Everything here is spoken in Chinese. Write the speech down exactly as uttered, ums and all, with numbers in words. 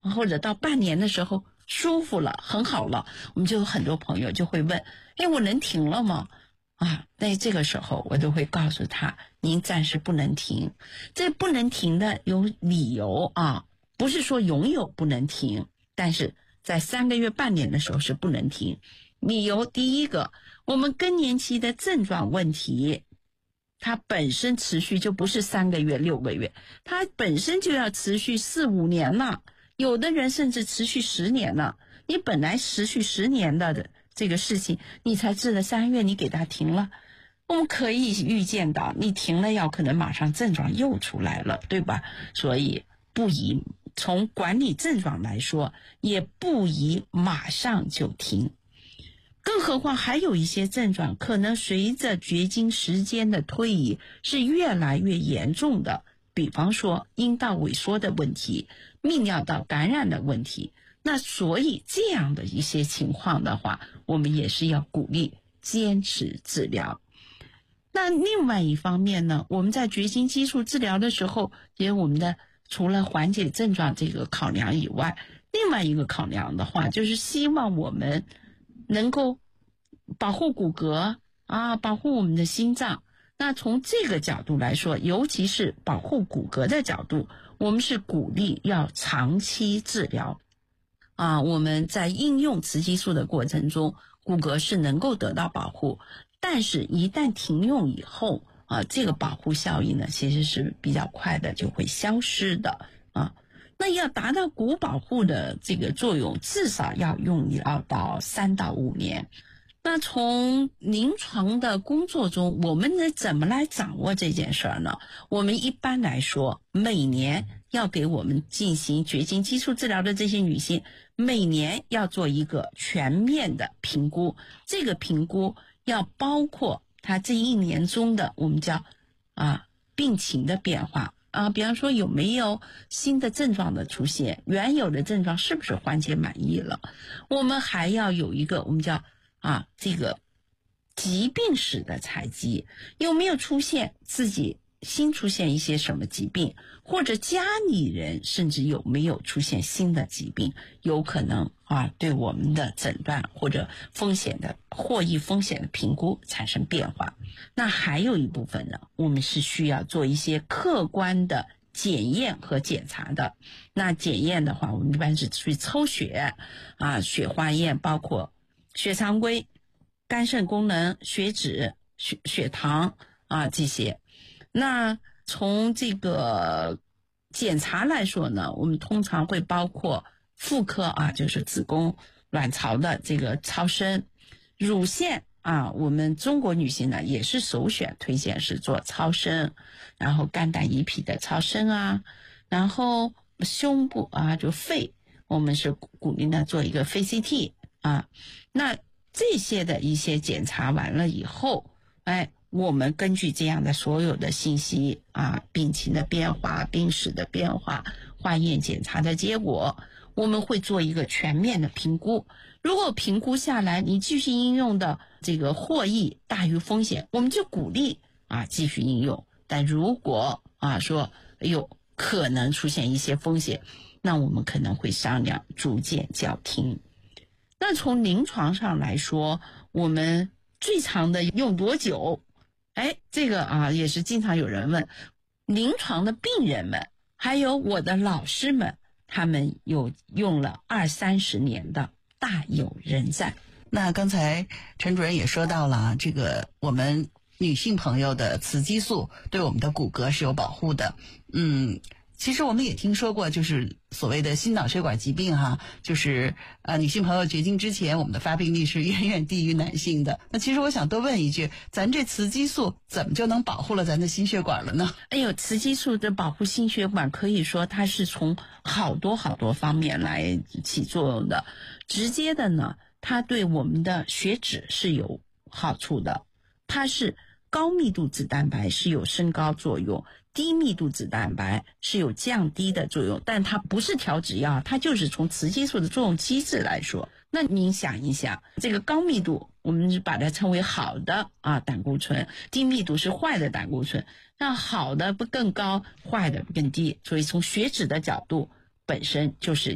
或者到半年的时候舒服了，很好了，我们就有很多朋友就会问，哎，我能停了吗？啊，那这个时候我都会告诉他，您暂时不能停。这不能停的有理由啊，不是说永远不能停，但是在三个月、半年的时候是不能停。理由第一个，我们更年期的症状问题，它本身持续就不是三个月、六个月，它本身就要持续四五年了，有的人甚至持续十年了。你本来持续十年的这个事情，你才治了三月，你给它停了，我们可以预见到，你停了药，可能马上症状又出来了，对吧？所以不宜从管理症状来说，也不宜马上就停。更何况还有一些症状可能随着绝经时间的推移是越来越严重的，比方说阴道萎缩的问题、泌尿道感染的问题。那所以这样的一些情况的话，我们也是要鼓励坚持治疗。那另外一方面呢，我们在绝经激素治疗的时候，也我们的除了缓解症状这个考量以外，另外一个考量的话，就是希望我们能够保护骨骼啊，保护我们的心脏。那从这个角度来说，尤其是保护骨骼的角度，我们是鼓励要长期治疗啊。我们在应用雌激素的过程中，骨骼是能够得到保护，但是一旦停用以后啊，这个保护效应呢，其实是比较快的就会消失的啊。那要达到骨保护的这个作用，至少要用要到三到五年。那从临床的工作中，我们能怎么来掌握这件事儿呢？我们一般来说，每年要给我们进行绝经激素治疗的这些女性，每年要做一个全面的评估。这个评估要包括她这一年中的我们叫啊病情的变化啊，比方说有没有新的症状的出现，原有的症状是不是缓解满意了。我们还要有一个我们叫啊，这个疾病史的采集，有没有出现自己新出现一些什么疾病，或者家里人甚至有没有出现新的疾病，有可能啊对我们的诊断或者风险的获益风险的评估产生变化。那还有一部分呢，我们是需要做一些客观的检验和检查的。那检验的话，我们一般是去抽血啊，血化验包括血常规、肝肾功能、血脂、血血糖啊这些。那从这个检查来说呢，我们通常会包括妇科啊，就是子宫、卵巢的这个超声，乳腺啊，我们中国女性呢也是首选推荐是做超声，然后肝胆胰脾的超声啊，然后胸部啊就肺，我们是鼓励呢做一个肺 C T 啊。那这些的一些检查完了以后，哎，我们根据这样的所有的信息啊，病情的变化、病史的变化、化验检查的结果，我们会做一个全面的评估。如果评估下来你继续应用的这个获益大于风险，我们就鼓励啊继续应用。但如果啊说哎呦可能出现一些风险，那我们可能会商量逐渐叫停。那从临床上来说，我们最长的用多久？哎，这个啊也是经常有人问。临床的病人们还有我的老师们，他们有用了二三十年的，大有人在。 那刚才陈主任也说到了，这个我们女性朋友的雌激素对我们的骨骼是有保护的。嗯，其实我们也听说过，就是所谓的心脑血管疾病哈，就是呃女性朋友绝经之前，我们的发病率是远远低于男性的。那其实我想多问一句，咱这雌激素怎么就能保护了咱的心血管了呢？ 哎呦，雌激素的保护心血管，可以说它是从好多好多方面来起作用的。直接的呢，它对我们的血脂是有好处的，它是高密度脂蛋白是有升高作用，低密度脂蛋白是有降低的作用，但它不是调脂药，它就是从雌激素的作用机制来说。那您想一想，这个高密度我们是把它称为好的啊胆固醇，低密度是坏的胆固醇，那好的不更高，坏的不更低，所以从血脂的角度本身就是